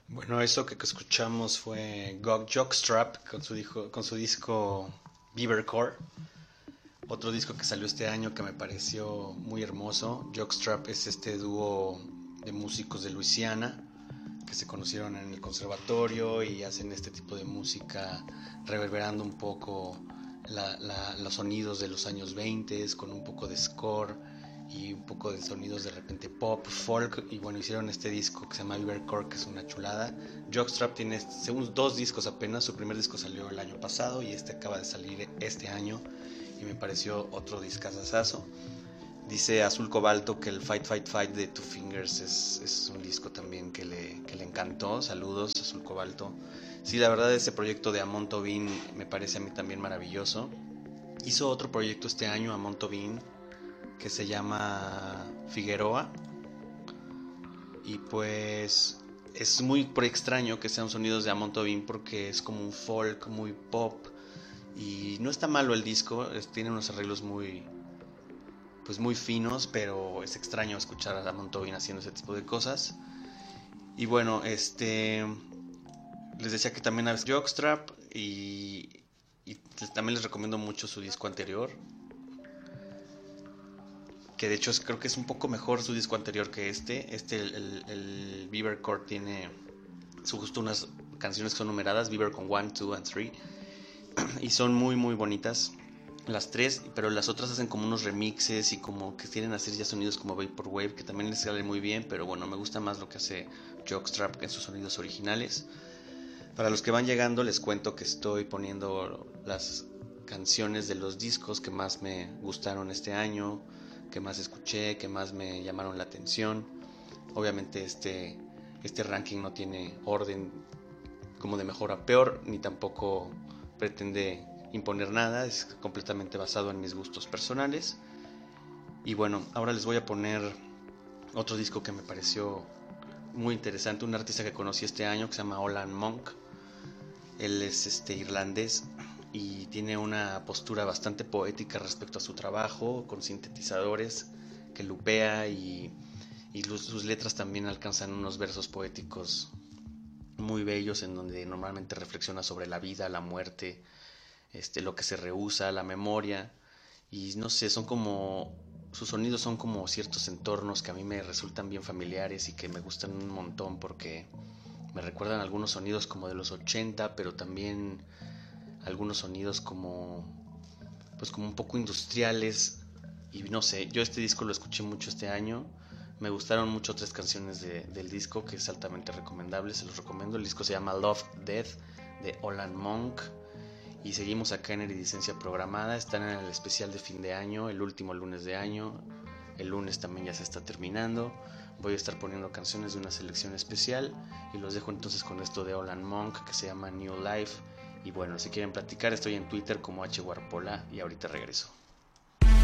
Bueno, eso que escuchamos fue Jockstrap con su disco Beavercore, otro disco que salió este año que me pareció muy hermoso. Jockstrap es este dúo de músicos de Luisiana que se conocieron en el conservatorio y hacen este tipo de música reverberando un poco los sonidos de los años 20 con un poco de score y un poco de sonidos de repente pop, folk. Y bueno, hicieron este disco que se llama Beavercore, que es una chulada. Jockstrap tiene según dos discos apenas. Su primer disco salió el año pasado y este acaba de salir este año y me pareció otro discazazazo. Dice Azul Cobalto que el Fight Fight Fight de Two Fingers es un disco también que le encantó. Saludos, Azul Cobalto. Sí, la verdad ese proyecto de Amon Tobin me parece a mí también maravilloso. Hizo otro proyecto este año, Amon Tobin, que se llama Figueroa. Y pues es muy extraño que sean sonidos de Amon Tobin porque es como un folk muy pop. Y no está malo el disco, tiene unos arreglos muy finos, pero es extraño escuchar a Damon Tobin haciendo ese tipo de cosas. Y bueno, les decía que también a Jockstrap y también les recomiendo mucho su disco anterior, que de hecho creo que es un poco mejor su disco anterior que el Beavercore tiene justo unas canciones que son numeradas, Beaver con 1, 2 and 3, y son muy bonitas las tres, pero las otras hacen como unos remixes y como que quieren hacer ya sonidos como Vaporwave, que también les sale muy bien, pero bueno, me gusta más lo que hace Jockstrap en sus sonidos originales. Para los que van llegando les cuento que estoy poniendo las canciones de los discos que más me gustaron este año, que más escuché, que más me llamaron la atención. Obviamente este ranking no tiene orden como de mejor a peor, ni tampoco pretende imponer nada, es completamente basado en mis gustos personales. Y bueno, ahora les voy a poner otro disco que me pareció muy interesante, un artista que conocí este año que se llama Olan Monk. Él es irlandés y tiene una postura bastante poética respecto a su trabajo, con sintetizadores que lupea y sus letras también alcanzan unos versos poéticos muy bellos en donde normalmente reflexiona sobre la vida, la muerte, lo que se rehúsa, la memoria. Y no sé, sus sonidos son como ciertos entornos que a mí me resultan bien familiares y que me gustan un montón porque me recuerdan algunos sonidos como de los 80, pero también algunos sonidos como un poco industriales. Y no sé, yo este disco lo escuché mucho este año. Me gustaron mucho tres canciones del disco, que es altamente recomendable, se los recomiendo. El disco se llama Love Death de Olan Monk. Y seguimos acá en Iridicencia Programada. Están en el especial de fin de año, el último lunes de año. El lunes también ya se está terminando. Voy a estar poniendo canciones de una selección especial. Y los dejo entonces con esto de Olan Monk que se llama New Life. Y bueno, si quieren platicar, estoy en Twitter como H Warpola y ahorita regreso.